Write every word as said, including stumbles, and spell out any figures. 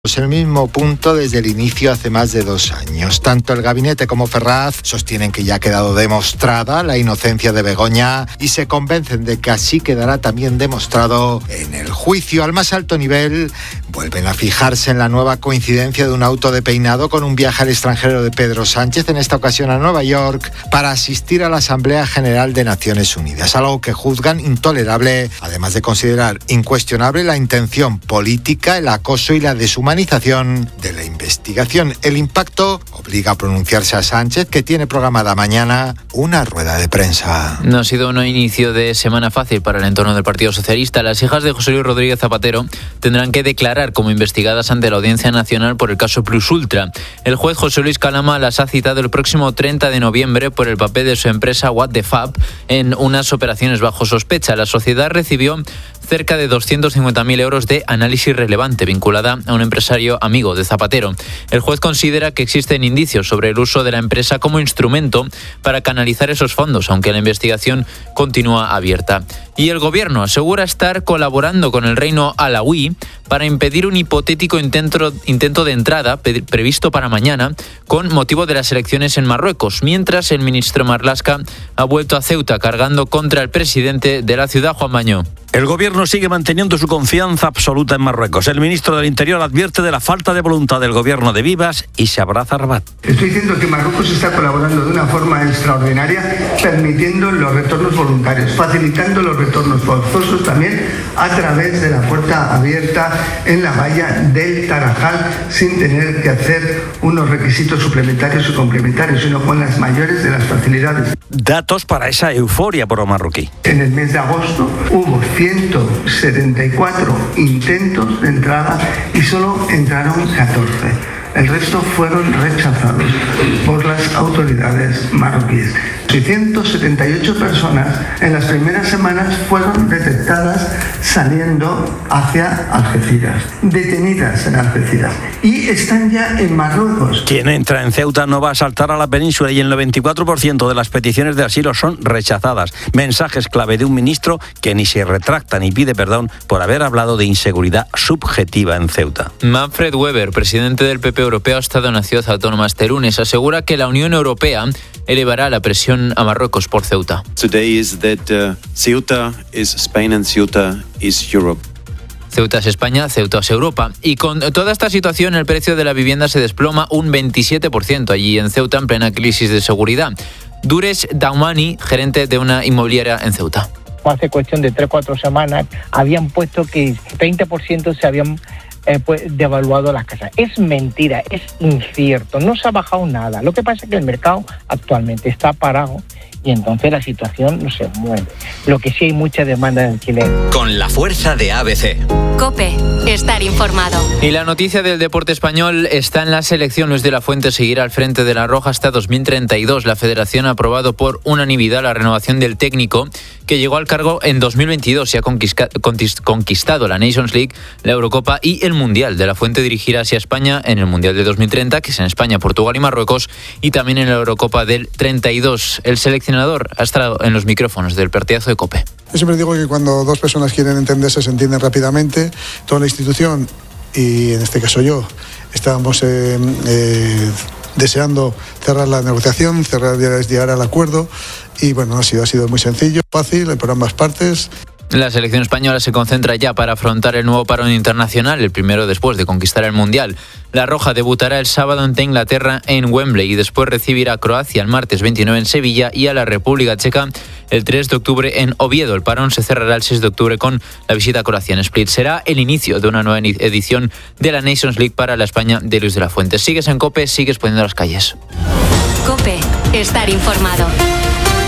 en el mismo punto desde el inicio hace más de dos años. Tanto el gabinete como Ferraz sostienen que ya ha quedado demostrada la inocencia de Begoña y se convencen de que así quedará también demostrado en el juicio al más alto nivel. Vuelven a fijarse en la nueva coincidencia de un auto de peinado con un viaje al extranjero de Pedro Sánchez, en esta ocasión a Nueva York, para asistir a la Asamblea General de Naciones Unidas, algo que juzgan intolerable, además de considerar incuestionable la intención política, el acoso y la deshumanización de la investigación. El impacto obliga a pronunciarse a Sánchez, que tiene programada mañana una rueda de prensa. No ha sido un inicio de semana fácil para el entorno del Partido Socialista. Las hijas de José Luis Rodríguez Zapatero tendrán que declarar como investigadas ante la Audiencia Nacional por el caso Plus Ultra. El juez José Luis Calama las ha citado el próximo treinta de noviembre por el papel de su empresa What the Fab en unas operaciones bajo sospecha. La sociedad recibió cerca de doscientos cincuenta mil euros de análisis relevante vinculada a un empresario amigo de Zapatero. El juez considera que existen indicios sobre el uso de la empresa como instrumento para canalizar esos fondos, aunque la investigación continúa abierta. Y el gobierno asegura estar colaborando con el reino alauí para impedir un hipotético intento, intento de entrada pe- previsto para mañana con motivo de las elecciones en Marruecos, mientras el ministro Marlaska ha vuelto a Ceuta cargando contra el presidente de la ciudad, Juan Bañó. El gobierno sigue manteniendo su confianza absoluta en Marruecos. El ministro del Interior advierte de la falta de voluntad del gobierno de Vivas y se abraza a Rabat. Estoy diciendo que Marruecos está colaborando de una forma extraordinaria, permitiendo los retornos voluntarios, facilitando los retornos forzosos también a través de la puerta abierta en la valla del Tarajal, sin tener que hacer unos requisitos suplementarios y complementarios, sino con las mayores de las facilidades. Datos para esa euforia por marroquí. En el mes de agosto hubo ciento setenta y cuatro intentos de entrada y solo entraron catorce. El resto fueron rechazados por las autoridades marroquíes. seiscientas setenta y ocho personas en las primeras semanas fueron detectadas saliendo hacia Algeciras, detenidas en Algeciras, y están ya en Marruecos. Quien entra en Ceuta no va a saltar a la península y el noventa y cuatro por ciento de las peticiones de asilo son rechazadas. Mensajes clave de un ministro que ni se retracta ni pide perdón por haber hablado de inseguridad subjetiva en Ceuta. Manfred Weber, presidente del P P Europeo, ha estado en la ciudad autónoma este lunes. Asegura que la Unión Europea elevará la presión a Marruecos por Ceuta. Today is that uh, Ceuta is Spain and Ceuta is Europe. Ceuta es España, Ceuta es Europa. Y con toda esta situación, el precio de la vivienda se desploma un veintisiete por ciento allí en Ceuta, en plena crisis de seguridad. Dures Daumani, gerente de una inmobiliaria en Ceuta. Hace cuestión de tres o cuatro semanas habían puesto que treinta por ciento se habían eh, pues, devaluado las casas. Es mentira, es incierto, no se ha bajado nada. Lo que pasa es que el mercado actualmente está parado y entonces la situación no se mueve. Lo que sí hay mucha demanda de alquiler. Con la fuerza de A B C. COPE, estar informado. Y la noticia del deporte español está en la selección. Luis de la Fuente seguirá al frente de la Roja hasta dos mil treinta y dos. La Federación ha aprobado por unanimidad la renovación del técnico, que llegó al cargo en dos mil veintidós y ha conquistado la Nations League, la Eurocopa y el Mundial. De la Fuente dirigirá hacia España en el Mundial de dos mil treinta, que es en España, Portugal y Marruecos, y también en la Eurocopa del treinta y dos. El seleccionador ha estado en los micrófonos del partidazo de COPE. Yo siempre digo que cuando dos personas quieren entenderse, se entienden rápidamente. Toda la institución, y en este caso yo, estábamos eh, eh, deseando cerrar la negociación, cerrar, llegar al acuerdo, y bueno, ha sido, ha sido muy sencillo, fácil, por ambas partes. La selección española se concentra ya para afrontar el nuevo parón internacional, el primero después de conquistar el Mundial. La Roja debutará el sábado ante Inglaterra en Wembley y después recibirá a Croacia el martes veintinueve en Sevilla y a la República Checa el tres de octubre en Oviedo. El parón se cerrará el seis de octubre con la visita a Croacia en Split. Será el inicio de una nueva edición de la Nations League para la España de Luis de la Fuente. Sigues en COPE, sigues poniendo las calles. COPE, estar informado.